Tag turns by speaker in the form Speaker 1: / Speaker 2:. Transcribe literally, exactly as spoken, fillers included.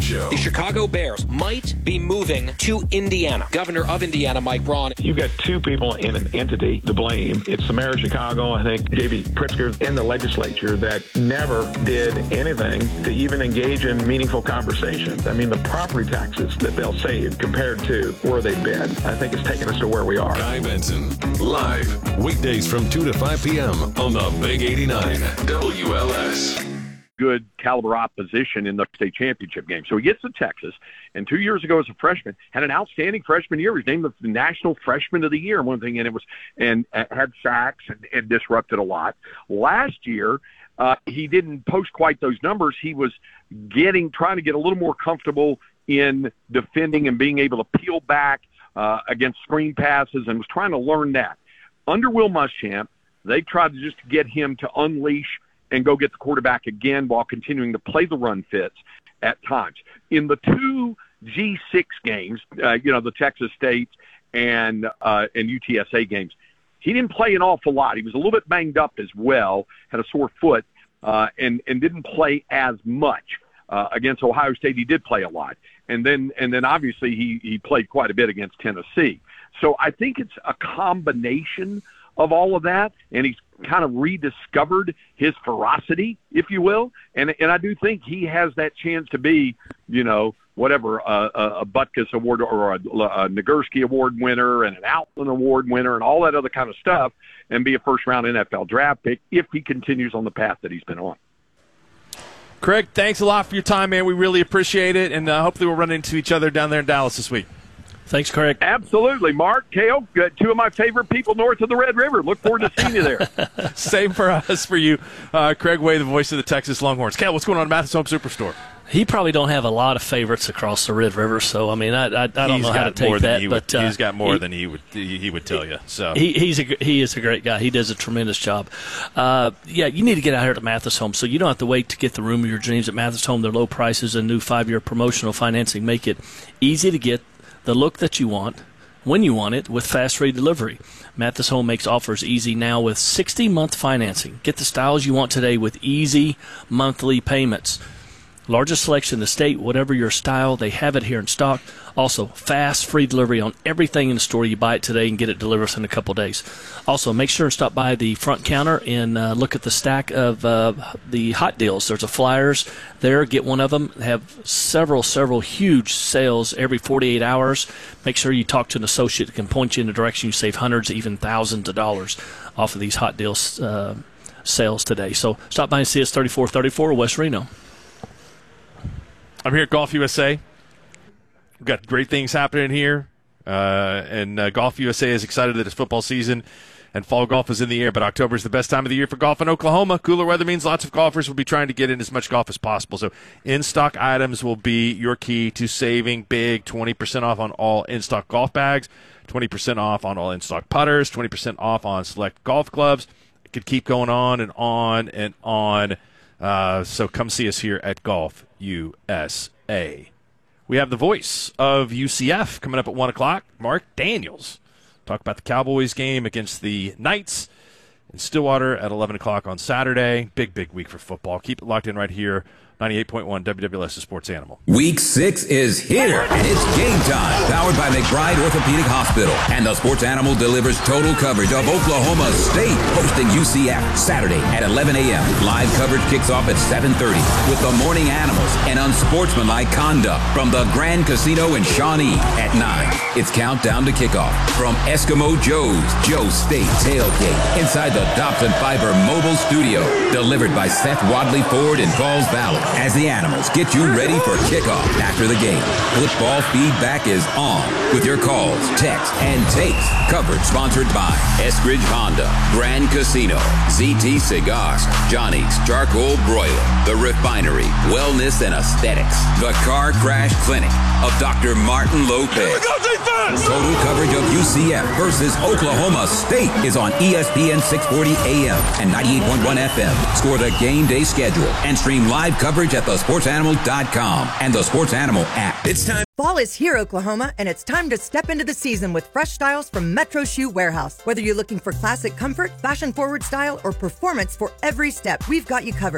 Speaker 1: Show.
Speaker 2: The Chicago Bears might be moving to Indiana. Governor of Indiana, Mike Braun.
Speaker 3: You've got two people in an entity to blame. It's the mayor of Chicago, I think, J B Pritzker, in the legislature that never did anything to even engage in meaningful conversations. I mean, the property taxes that they'll save compared to where they've been, I think it's taken us to where we are.
Speaker 1: Guy Benson, live, weekdays from two to five p.m. on the Big eighty-nine W L S.
Speaker 4: Good caliber opposition in the state championship game. So he gets to Texas, and two years ago as a freshman, had an outstanding freshman year. He was named the National Freshman of the Year, one thing, and it was and had sacks and, and disrupted a lot. Last year, uh, he didn't post quite those numbers. He was getting trying to get a little more comfortable in defending and being able to peel back uh, against screen passes, and was trying to learn that. Under Will Muschamp, they tried to just get him to unleash and go get the quarterback again while continuing to play the run fits at times. In the two G six games, uh, you know, the Texas State and uh, and U T S A games, he didn't play an awful lot. He was a little bit banged up as well, had a sore foot, uh, and, and didn't play as much. Uh, against Ohio State, he did play a lot. And then and then obviously he, he played quite a bit against Tennessee. So I think it's a combination of all of that, and he's kind of rediscovered his ferocity, if you will. And and I do think he has that chance to be, you know, whatever, uh, a, a Butkus Award or a, a Nagurski Award winner and an Outland Award winner and all that other kind of stuff, and be a first-round N F L draft pick if he continues on the path that he's been on.
Speaker 5: Craig, thanks a lot for your time, man. We really appreciate it, and uh, hopefully we'll run into each other down there in Dallas this week.
Speaker 6: Thanks, Craig.
Speaker 4: Absolutely. Mark, Kale, two of my favorite people north of the Red River. Look forward to seeing you there.
Speaker 5: Same for us, for you. Uh, Craig Way, the voice of the Texas Longhorns. Kale, what's going on at Mathis Home Superstore?
Speaker 6: He probably don't have a lot of favorites across the Red River, so I mean, I I, I don't
Speaker 5: he's
Speaker 6: know how to take that.
Speaker 5: Would,
Speaker 6: but uh,
Speaker 5: he's got more
Speaker 6: he,
Speaker 5: than he would he, he would tell you. So
Speaker 6: he he's a he is a great guy. He does a tremendous job. Uh, yeah, you need to get out here to Mathis Home, so you don't have to wait to get the room of your dreams at Mathis Home. Their low prices and new five-year promotional financing make it easy to get the look that you want when you want it with fast free delivery. Mathis Home makes offers easy now with sixty-month financing. Get the styles you want today with easy monthly payments. Largest selection in the state, whatever your style, they have it here in stock. Also, fast, free delivery on everything in the store. You buy it today and get it delivered in a couple days. Also, make sure and stop by the front counter and uh, look at the stack of uh, the hot deals. There's a flyers there. Get one of them. They have several, several huge sales every forty-eight hours. Make sure you talk to an associate that can point you in the direction. You save hundreds, even thousands of dollars off of these hot deals uh, sales today. So stop by and see us thirty-four thirty-four West Reno.
Speaker 5: I'm here at Golf U S A. We've got great things happening here. Uh, and uh, Golf U S A is excited that it's football season and fall golf is in the air. But October is the best time of the year for golf in Oklahoma. Cooler weather means lots of golfers will be trying to get in as much golf as possible. So in-stock items will be your key to saving big. twenty percent off on all in-stock golf bags, twenty percent off on all in-stock putters, twenty percent off on select golf clubs. It could keep going on and on and on. Uh, so come see us here at Golf U S A. We have the voice of U C F coming up at one o'clock, Mark Daniels. Talk about the Cowboys game against the Knights in Stillwater at eleven o'clock on Saturday. Big, big week for football. Keep it locked in right here. ninety-eight point one W W L S, the Sports Animal.
Speaker 7: Week six is here, and it's game time. Powered by McBride Orthopedic Hospital. And the Sports Animal delivers total coverage of Oklahoma State, hosting U C F Saturday at eleven a.m. Live coverage kicks off at seven thirty with the Morning Animals and unsportsmanlike conduct from the Grand Casino in Shawnee at nine. It's countdown to kickoff from Eskimo Joe's Joe State Tailgate inside the Dobson Fiber Mobile Studio. Delivered by Seth Wadley Ford in Falls Valley. As the Animals get you ready for kickoff after the game. Football feedback is on with your calls, texts, and takes. Coverage sponsored by Eskridge Honda, Grand Casino, Z T Cigars, Johnny's Charcoal Broiler, The Refinery, Wellness and Aesthetics, The Car Crash Clinic of Doctor Martin Lopez. Here we go, defense! Total coverage of U C F versus Oklahoma State is on E S P N six forty A M and ninety-eight point one F M. Score the game day schedule and stream live coverage at the sports animal dot com and the Sports Animal app.
Speaker 8: It's time. Fall is here, Oklahoma, and it's time to step into the season with fresh styles from Metro Shoe Warehouse. Whether you're looking for classic comfort, fashion-forward style, or performance for every step, we've got you covered.